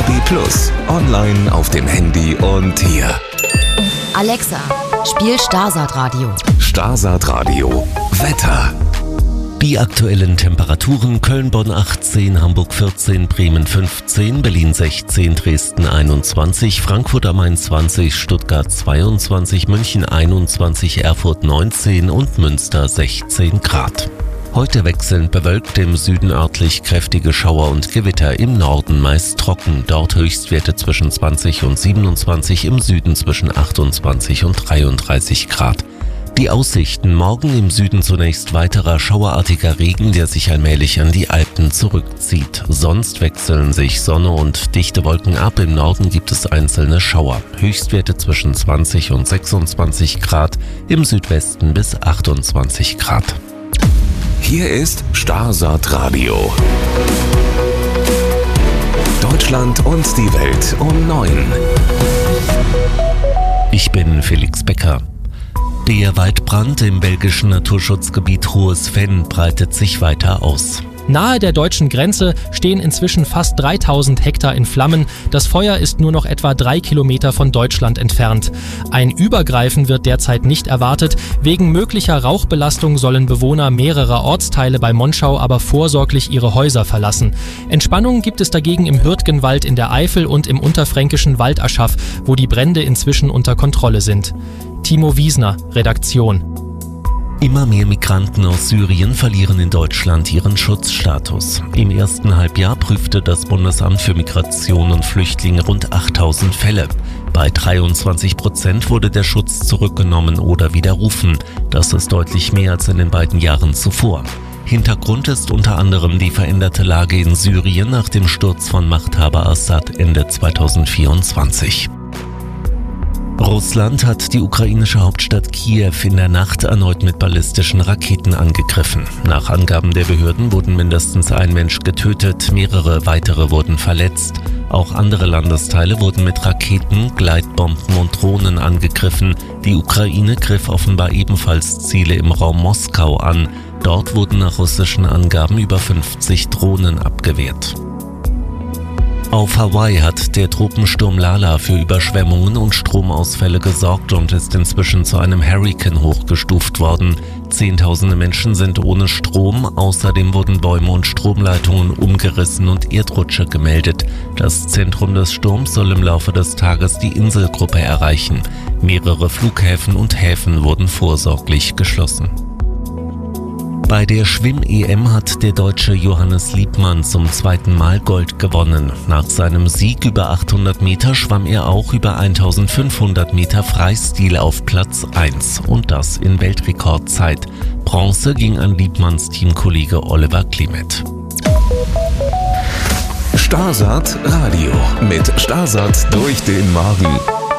DAB+, online auf dem Handy und hier. Alexa, spiel Starsat Radio. Starsat Radio Wetter. Die aktuellen Temperaturen: Köln, Bonn 18, Hamburg 14, Bremen 15, Berlin 16, Dresden 21, Frankfurt am Main 20, Stuttgart 22, München 21, Erfurt 19 und Münster 16 Grad. Heute wechselnd bewölkt, im Süden örtlich kräftige Schauer und Gewitter, im Norden meist trocken, dort Höchstwerte zwischen 20 und 27, im Süden zwischen 28 und 33 Grad. Die Aussichten: morgen im Süden zunächst weiterer schauerartiger Regen, der sich allmählich an die Alpen zurückzieht. Sonst wechseln sich Sonne und dichte Wolken ab, im Norden gibt es einzelne Schauer. Höchstwerte zwischen 20 und 26 Grad, im Südwesten bis 28 Grad. Hier ist Starsat Radio. Deutschland und die Welt um 9. Ich bin Felix Becker. Der Waldbrand im belgischen Naturschutzgebiet Hohes Venn breitet sich weiter aus. Nahe der deutschen Grenze stehen inzwischen fast 3000 Hektar in Flammen. Das Feuer ist nur noch etwa 3 Kilometer von Deutschland entfernt. Ein Übergreifen wird derzeit nicht erwartet. Wegen möglicher Rauchbelastung sollen Bewohner mehrerer Ortsteile bei Monschau aber vorsorglich ihre Häuser verlassen. Entspannung gibt es dagegen im Hürtgenwald in der Eifel und im unterfränkischen Waldaschaf, wo die Brände inzwischen unter Kontrolle sind. Timo Wiesner, Redaktion. Immer mehr Migranten aus Syrien verlieren in Deutschland ihren Schutzstatus. Im ersten Halbjahr prüfte das Bundesamt für Migration und Flüchtlinge rund 8000 Fälle. Bei 23% wurde der Schutz zurückgenommen oder widerrufen. Das ist deutlich mehr als in den beiden Jahren zuvor. Hintergrund ist unter anderem die veränderte Lage in Syrien nach dem Sturz von Machthaber Assad Ende 2024. Russland hat die ukrainische Hauptstadt Kiew in der Nacht erneut mit ballistischen Raketen angegriffen. Nach Angaben der Behörden wurden mindestens ein Mensch getötet, mehrere weitere wurden verletzt. Auch andere Landesteile wurden mit Raketen, Gleitbomben und Drohnen angegriffen. Die Ukraine griff offenbar ebenfalls Ziele im Raum Moskau an. Dort wurden nach russischen Angaben über 50 Drohnen abgewehrt. Auf Hawaii hat der Tropensturm Lala für Überschwemmungen und Stromausfälle gesorgt und ist inzwischen zu einem Hurrikan hochgestuft worden. Zehntausende Menschen sind ohne Strom, außerdem wurden Bäume und Stromleitungen umgerissen und Erdrutsche gemeldet. Das Zentrum des Sturms soll im Laufe des Tages die Inselgruppe erreichen. Mehrere Flughäfen und Häfen wurden vorsorglich geschlossen. Bei der Schwimm-EM hat der Deutsche Johannes Liebmann zum zweiten Mal Gold gewonnen. Nach seinem Sieg über 800 Meter schwamm er auch über 1500 Meter Freistil auf Platz 1 und das in Weltrekordzeit. Bronze ging an Liebmanns Teamkollege Oliver Klimet. Starsat Radio mit Starsat durch den Morgen.